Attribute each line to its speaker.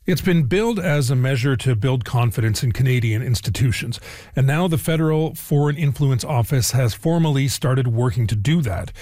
Speaker 1: It's been billed as a measure to build confidence in Canadian institutions, and now the Federal Foreign Influence Office has formally started working to do that.